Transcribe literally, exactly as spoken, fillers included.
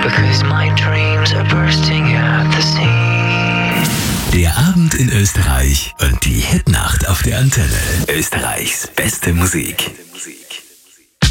because my dreams are bursting at the seams. Der Abend in Österreich und die Hitnacht auf der Antenne. Österreichs beste Musik.